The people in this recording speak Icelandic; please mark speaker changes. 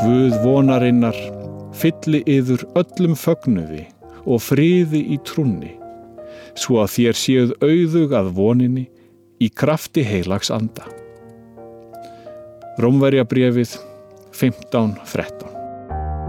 Speaker 1: Guð vonarinnar fylli yður öllum fögnuði og friði í trúnni, svo að þér séuð auðug að voninni í krafti heilags anda. Rómverjabréfið 15:13.